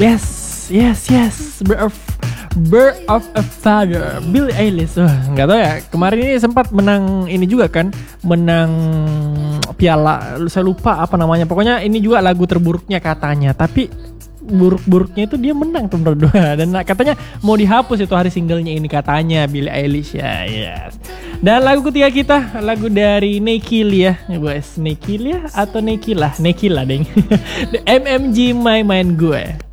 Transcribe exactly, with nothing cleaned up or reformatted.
Yes, yes, yes. Birth of, Birth of a Father, Billie Eilish. Wah, nggak tahu ya. Kemarin ini sempat menang ini juga kan, menang piala. Saya lupa apa namanya. Pokoknya ini juga lagu terburuknya katanya. Tapi buruk-buruknya itu dia menang tuh berdua. Dan katanya mau dihapus itu hari singlenya ini katanya Billie Eilish ya. Yes. Dan lagu ketiga kita, lagu dari Nekilia ya guys. Nekilia atau Nekila? Nekila deng. M M G My Mind Gue.